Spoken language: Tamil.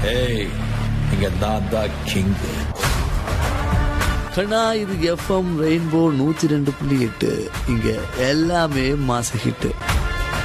ஏய், இங்க நான் தான் கிங். கண்ணா, இது எஃப்எம் ரெயின்போ 102.8. இங்க எல்லாமே மாச ஹிட்.